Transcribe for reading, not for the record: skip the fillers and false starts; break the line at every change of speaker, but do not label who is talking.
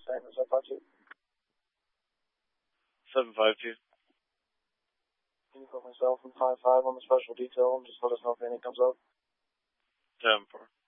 Tank 752.
752.
Can you put myself and 55 on the special detail and just let us know if anything comes up?
10-4.